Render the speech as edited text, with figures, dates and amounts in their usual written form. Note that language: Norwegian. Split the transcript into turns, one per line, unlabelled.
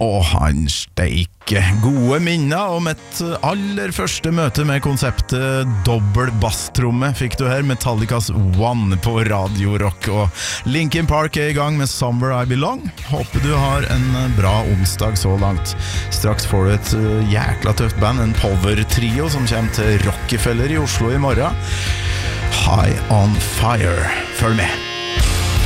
Han steike gode minner om et aller første møte med konseptet dobbel basstromme fikk du her, Metallicas One på Radio Rock, og Linkin Park I gang med Somewhere I Belong. Håper du har en bra onsdag så langt. Straks får du et jækla tøft band, en power-trio som kommer til Rockefeller I Oslo I morgen. High on Fire. Følg med.